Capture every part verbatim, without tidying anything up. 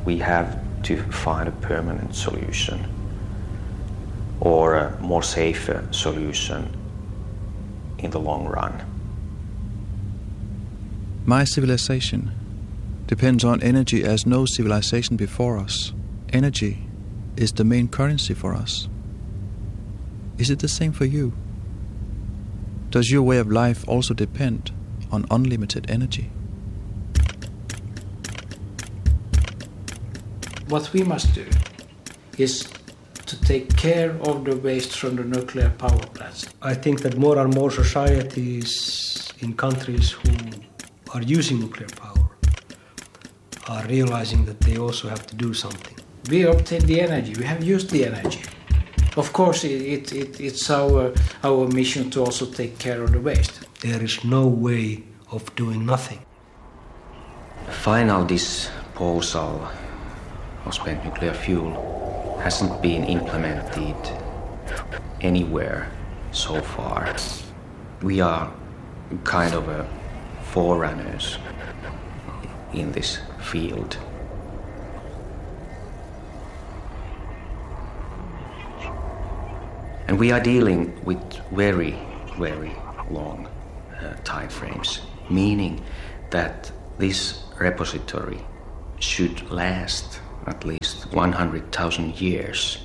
we have to find a permanent solution or a more safer solution in the long run. My civilization depends on energy as no civilization before us. Energy is the main currency for us. Is it the same for you? Does your way of life also depend on unlimited energy? What we must do is to take care of the waste from the nuclear power plants. I think that more and more societies in countries who are using nuclear power are realizing that they also have to do something. We obtain the energy, we have used the energy. Of course, it, it, it's our, our mission to also take care of the waste. There is no way of doing nothing. The final disposal of spent nuclear fuel hasn't been implemented anywhere so far. We are kind of a forerunners in this field. And we are dealing with very, very long uh, time frames, meaning that this repository should last at least one hundred thousand years.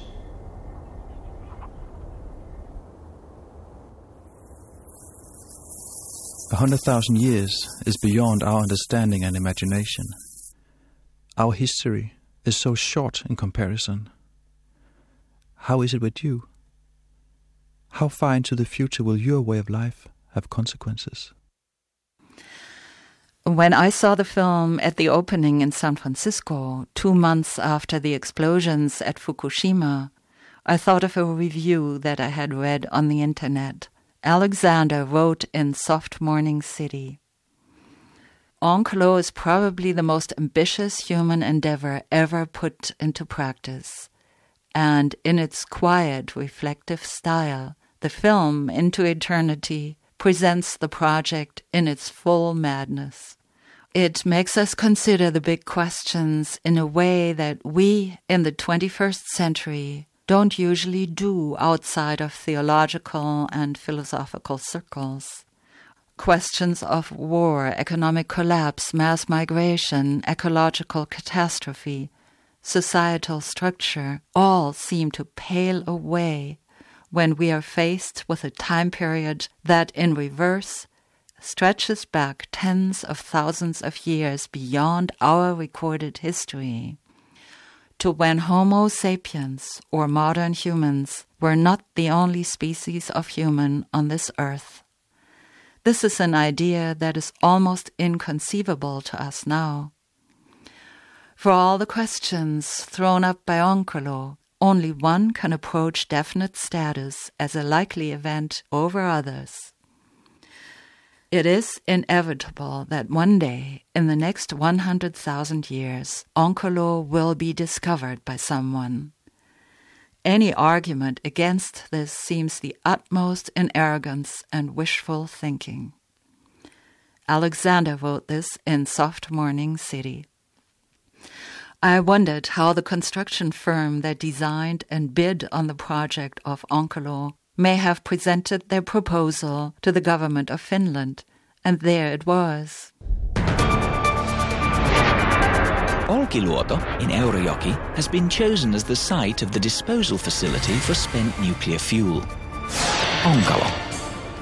A hundred thousand years is beyond our understanding and imagination. Our history is so short in comparison. How is it with you? How far into the future will your way of life have consequences? When I saw the film at the opening in San Francisco, two months after the explosions at Fukushima, I thought of a review that I had read on the internet. Alexander wrote in Soft Morning City, "Onkelo is probably the most ambitious human endeavor ever put into practice, and in its quiet, reflective style, the film, Into Eternity, presents the project in its full madness. It makes us consider the big questions in a way that we, in the twenty-first century, don't usually do outside of theological and philosophical circles. Questions of war, economic collapse, mass migration, ecological catastrophe, societal structure, all seem to pale away when we are faced with a time period that, in reverse, stretches back tens of thousands of years beyond our recorded history, to when Homo sapiens, or modern humans, were not the only species of human on this earth. This is an idea that is almost inconceivable to us now. For all the questions thrown up by Onkelo, only one can approach definite status as a likely event over others. It is inevitable that one day, in the next one hundred thousand years, Onkelo will be discovered by someone. Any argument against this seems the utmost in arrogance and wishful thinking." Alexander wrote this in Soft Morning City. I wondered how the construction firm that designed and bid on the project of Onkelo may have presented their proposal to the government of Finland, and there it was. Olkiluoto in Eurajoki has been chosen as the site of the disposal facility for spent nuclear fuel. Onkalo.